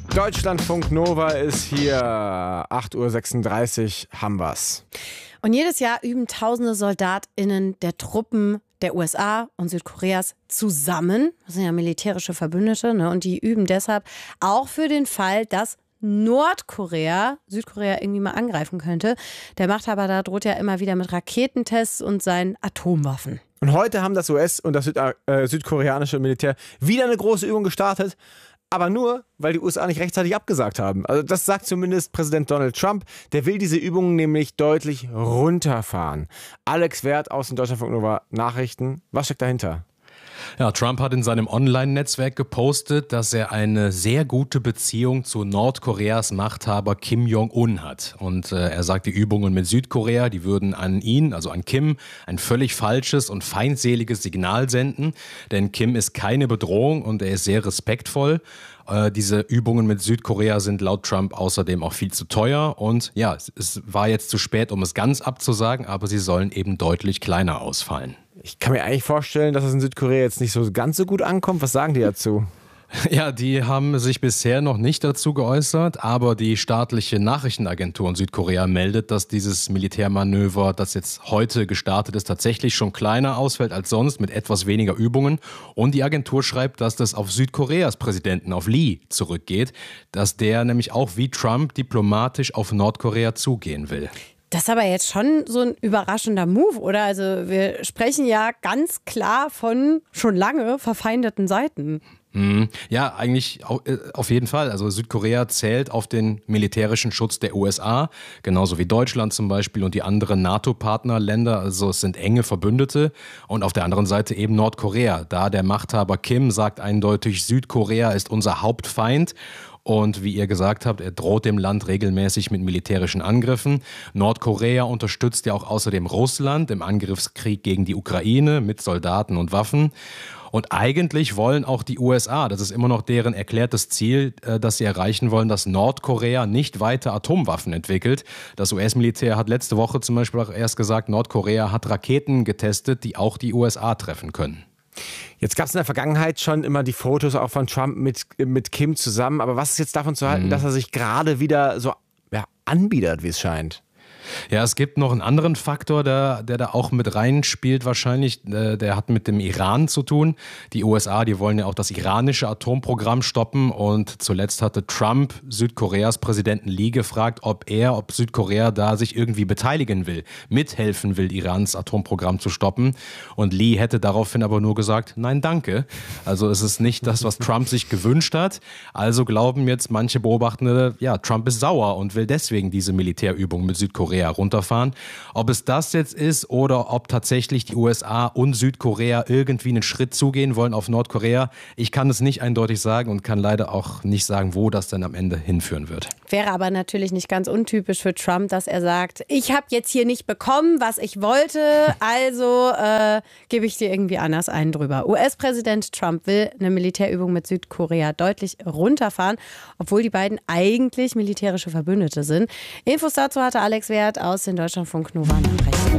Deutschlandfunk Nova ist hier, 8:36 Uhr, haben wir's. Und jedes Jahr üben tausende SoldatInnen der Truppen der USA und Südkoreas zusammen. Das sind ja militärische Verbündete, ne? Und die üben deshalb auch für den Fall, dass Nordkorea Südkorea irgendwie mal angreifen könnte. Der Machthaber da droht ja immer wieder mit Raketentests und seinen Atomwaffen. Und heute haben das US- und das südkoreanische Militär wieder eine große Übung gestartet. Aber nur, weil die USA nicht rechtzeitig abgesagt haben. Also das sagt zumindest Präsident Donald Trump. Der will diese Übungen nämlich deutlich runterfahren. Alex Werth aus den Deutschlandfunk Nova Nachrichten. Was steckt dahinter? Ja, Trump hat in seinem Online-Netzwerk gepostet, dass er eine sehr gute Beziehung zu Nordkoreas Machthaber Kim Jong-un hat. Und er sagt, die Übungen mit Südkorea, die würden an ihn, also an Kim, ein völlig falsches und feindseliges Signal senden. Denn Kim ist keine Bedrohung und er ist sehr respektvoll. Diese Übungen mit Südkorea sind laut Trump außerdem auch viel zu teuer. Und ja, es war jetzt zu spät, um es ganz abzusagen, aber sie sollen eben deutlich kleiner ausfallen. Ich kann mir eigentlich vorstellen, dass es in Südkorea jetzt nicht so ganz so gut ankommt. Was sagen die dazu? Ja, die haben sich bisher noch nicht dazu geäußert, aber die staatliche Nachrichtenagentur in Südkorea meldet, dass dieses Militärmanöver, das jetzt heute gestartet ist, tatsächlich schon kleiner ausfällt als sonst, mit etwas weniger Übungen. Und die Agentur schreibt, dass das auf Südkoreas Präsidenten, auf Lee, zurückgeht, dass der nämlich auch wie Trump diplomatisch auf Nordkorea zugehen will. Das ist aber jetzt schon so ein überraschender Move, oder? Also wir sprechen ja ganz klar von schon lange verfeindeten Seiten. Ja, eigentlich auf jeden Fall. Also Südkorea zählt auf den militärischen Schutz der USA, genauso wie Deutschland zum Beispiel und die anderen NATO-Partnerländer. Also es sind enge Verbündete. Und auf der anderen Seite eben Nordkorea. Da der Machthaber Kim sagt eindeutig, Südkorea ist unser Hauptfeind. Und wie ihr gesagt habt, er droht dem Land regelmäßig mit militärischen Angriffen. Nordkorea unterstützt ja auch außerdem Russland im Angriffskrieg gegen die Ukraine mit Soldaten und Waffen. Und eigentlich wollen auch die USA, das ist immer noch deren erklärtes Ziel, dass sie erreichen wollen, dass Nordkorea nicht weiter Atomwaffen entwickelt. Das US-Militär hat letzte Woche zum Beispiel auch erst gesagt, Nordkorea hat Raketen getestet, die auch die USA treffen können. Jetzt gab es in der Vergangenheit schon immer die Fotos auch von Trump mit Kim zusammen. Aber was ist jetzt davon zu halten, dass er sich gerade wieder so anbietet, wie es scheint? Ja, es gibt noch einen anderen Faktor, der da auch mit reinspielt wahrscheinlich. Der hat mit dem Iran zu tun. Die USA, die wollen ja auch das iranische Atomprogramm stoppen. Und zuletzt hatte Trump Südkoreas Präsidenten Lee gefragt, ob Südkorea da sich irgendwie beteiligen will, mithelfen will, Irans Atomprogramm zu stoppen. Und Lee hätte daraufhin aber nur gesagt, nein, danke. Also es ist nicht das, was Trump sich gewünscht hat. Also glauben jetzt manche Beobachtende, ja, Trump ist sauer und will deswegen diese Militärübung mit Südkorea runterfahren. Ob es das jetzt ist oder ob tatsächlich die USA und Südkorea irgendwie einen Schritt zugehen wollen auf Nordkorea, ich kann es nicht eindeutig sagen und kann leider auch nicht sagen, wo das dann am Ende hinführen wird. Wäre aber natürlich nicht ganz untypisch für Trump, dass er sagt, ich habe jetzt hier nicht bekommen, was ich wollte, also gebe ich dir irgendwie anders einen drüber. US-Präsident Trump will eine Militärübung mit Südkorea deutlich runterfahren, obwohl die beiden eigentlich militärische Verbündete sind. Infos dazu hatte Alex Werth aus den Deutschlandfunk Nova Nachrichten.